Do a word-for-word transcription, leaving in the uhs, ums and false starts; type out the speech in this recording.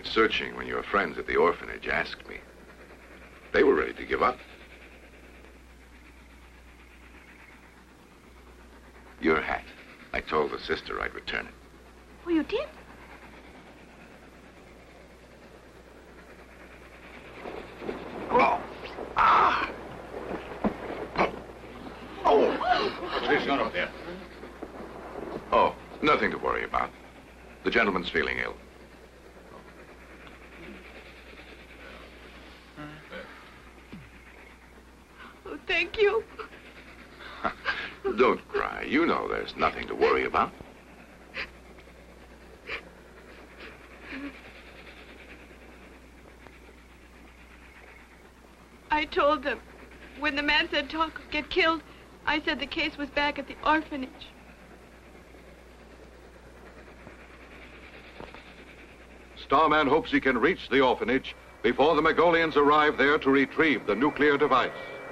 started searching when your friends at the orphanage asked me. They were ready to give up. Your hat. I told the sister I'd return it. Oh, you did? Oh! Ah! Oh! What's this gun up there? Oh, nothing to worry about. The gentleman's feeling ill. Oh, thank you. Don't cry. You know there's nothing to worry about. I told them. When the man said Talk would get killed, I said the case was back at the orphanage. Starman hopes he can reach the orphanage before the Megolians arrive there to retrieve the nuclear device.